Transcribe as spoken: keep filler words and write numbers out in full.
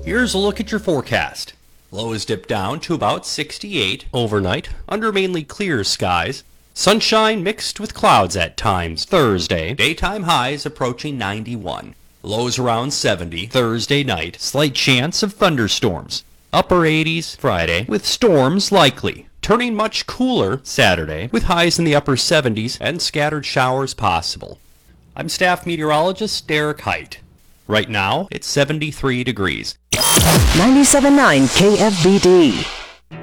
Here's a look at your forecast. Lows dip down to about sixty-eight overnight under mainly clear skies. Sunshine mixed with clouds at times Thursday. Daytime highs approaching ninety-one. Lows around seventy Thursday night. Slight chance of thunderstorms. Upper eighties Friday with storms likely. Turning much cooler Saturday with highs in the upper seventies and scattered showers possible. I'm staff meteorologist Derek Height. Right now, it's seventy-three degrees. ninety-seven point nine K F B D.